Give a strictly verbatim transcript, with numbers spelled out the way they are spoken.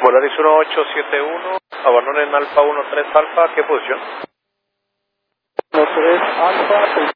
Volaris uno ocho siete uno, abandonen Alfa uno tres Alfa, ¿qué posición? uno tres Alfa,